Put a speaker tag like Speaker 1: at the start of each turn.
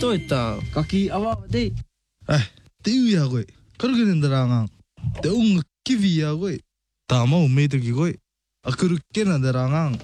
Speaker 1: Toita kaki awak deh.
Speaker 2: Tiu ya gue. Kerjain derangang. Teung kivi ya gue. Tama umay to gigoi. Akur kena derangang.